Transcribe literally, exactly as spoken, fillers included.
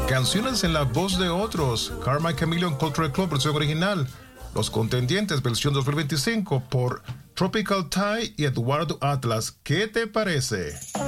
Canciones en la voz de otros. Karma Chameleon Cultural Club, versión original. Los Contendientes, versión dos mil veinticinco, por Tropical Thai y Eduardo Atlas. ¿Qué te parece?